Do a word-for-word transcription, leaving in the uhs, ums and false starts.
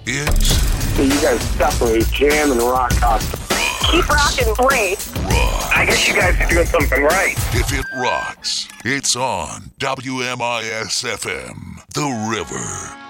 It's... You guys definitely jam and rock out. Keep rocking, great. Rock. I guess you guys are doing something right. If it rocks, it's on W M I S F M, The River.